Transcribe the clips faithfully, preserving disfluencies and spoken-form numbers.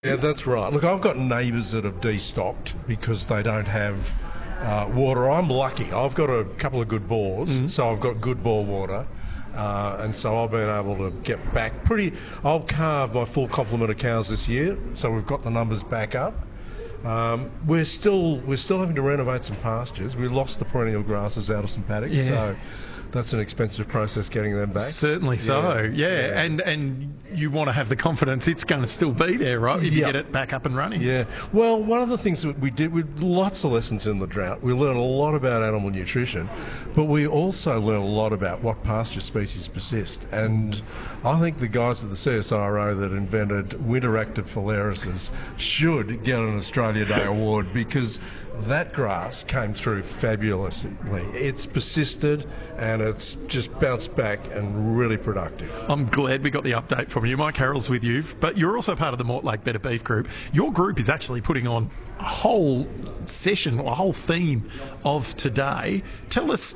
Yeah, that's right. Look, I've got neighbours that have destocked because they don't have uh, water. I'm lucky. I've got a couple of good bores, mm-hmm. so I've got good bore water. Uh, and so I've been able to get back pretty... I'll calve my full complement of cows this year, so we've got the numbers back up. Um, we're still we're still having to renovate some pastures. We lost the perennial grasses out of some paddocks, yeah. so that's an expensive process getting them back. Certainly so, yeah. yeah. yeah. And and you want to have the confidence it's going to still be there, right, if you yep. get it back up and running. Yeah. Well, one of the things that we did, we lots of lessons in the drought. We learned a lot about animal nutrition, but we also learned a lot about what pasture species persist. And I think the guys at the C S I R O that invented winter active phalaris should get an Australia Day award because that grass came through fabulously. It's persisted and it's just bounced back and really productive. I'm glad we got the update from you. Mike Harrell's with you, but you're also part of the Mortlake Better Beef group. Your group is actually putting on a whole session, or a whole theme of today. Tell us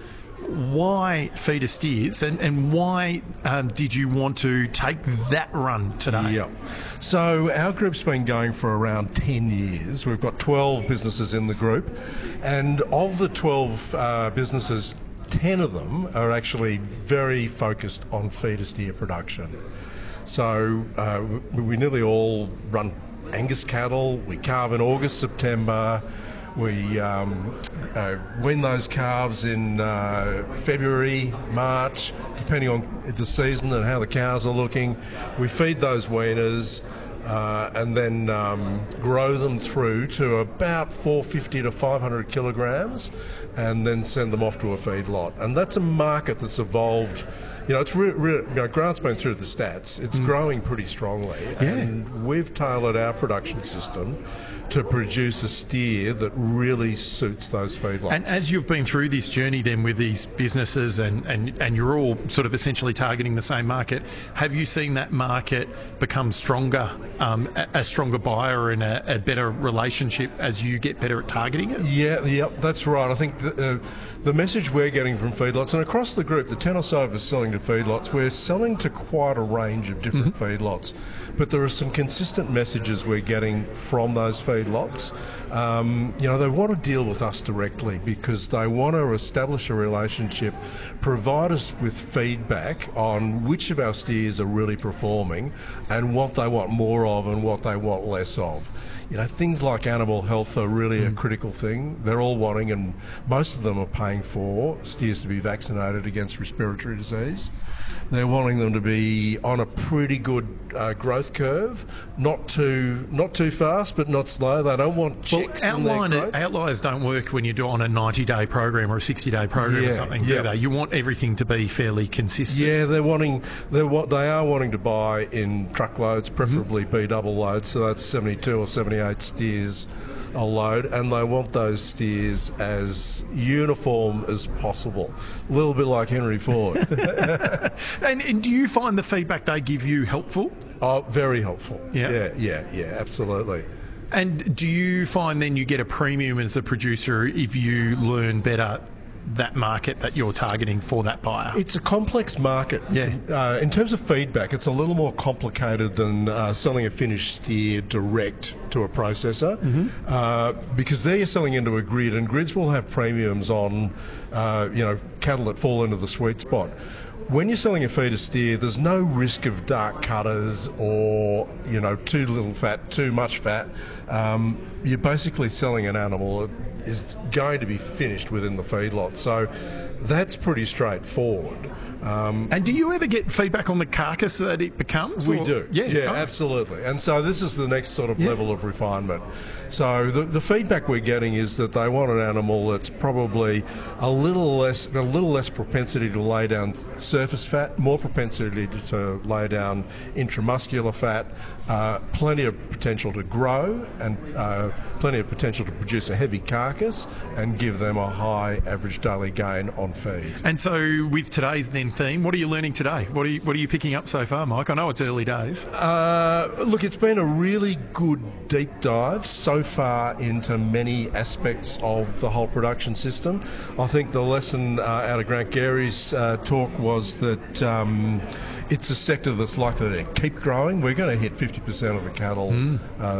why feeder steers and, and why um, did you want to take that run today? Yeah. So our group's been going for around ten years. We've got twelve businesses in the group, and of the twelve uh, businesses, ten of them are actually very focused on feeder steer production. So uh, we, we nearly all run Angus cattle. We calve in August, September. We um, uh, wean those calves in uh, February, March, depending on the season and how the cows are looking. We feed those weaners uh, and then um, grow them through to about four fifty to five hundred kilograms and then send them off to a feedlot. And that's a market that's evolved. You know, it's re- re- you know, Grant's been through the stats. It's mm. growing pretty strongly, yeah. and we've tailored our production system to produce a steer that really suits those feedlots. And as you've been through this journey then with these businesses and, and, and you're all sort of essentially targeting the same market, have you seen that market become stronger, um, a, a stronger buyer and a, a better relationship as you get better at targeting it? Yeah, yeah, that's right. I think the, uh, the message we're getting from feedlots, and across the group, the ten or so of us selling to feedlots, we're selling to quite a range of different mm-hmm. feedlots, but there are some consistent messages we're getting from those feedlots. Feedlots. Um, you know, they want to deal with us directly because they want to establish a relationship, provide us with feedback on which of our steers are really performing and what they want more of and what they want less of. You know, things like animal health are really mm. a critical thing. They're all wanting, and most of them are paying for, steers to be vaccinated against respiratory disease. They're wanting them to be on a pretty good uh, growth curve, not too not too fast, but not slow. They don't want checks well, in their growth. Outliers don't work when you do on a ninety-day program or a sixty-day program yeah, or something, yeah. do they? You want everything to be fairly consistent. Yeah, they're wanting they're what they are wanting to buy in truckloads, preferably mm-hmm. B double loads. So that's seventy-two or seventy-eight steers a load, and they want those steers as uniform as possible. A little bit like Henry Ford. and, and do you find the feedback they give you helpful? Oh, very helpful. Yeah, yeah, yeah, yeah, absolutely. And do you find then you get a premium as a producer if you learn better that market that you're targeting for that buyer? It's a complex market. Yeah. Uh, in terms of feedback, it's a little more complicated than uh, selling a finished steer direct to a processor mm-hmm. uh, because there you're selling into a grid, and grids will have premiums on uh, you know, cattle that fall into the sweet spot. When you're selling a feeder steer, there's no risk of dark cutters or, you know, too little fat, too much fat. Um, you're basically selling an animal that is going to be finished within the feedlot. So that's pretty straightforward. Um, and do you ever get feedback on the carcass that it becomes? We or? do. Yeah, yeah right. absolutely. And so this is the next sort of yeah. level of refinement. So the, the feedback we're getting is that they want an animal that's probably a little less, a little less propensity to lay down surface fat, more propensity to, to lay down intramuscular fat, uh, plenty of potential to grow, and uh, plenty of potential to produce a heavy carcass and give them a high average daily gain on feed. And so with today's then theme, what are you learning today? What are you, what are you picking up so far, Mike? I know it's early days. Uh, look, it's been a really good deep dive so far into many aspects of the whole production system. I think the lesson uh, out of Grant Gary's uh, talk was that um, it's a sector that's likely to keep growing. We're going to hit fifty percent of the cattle mm. uh,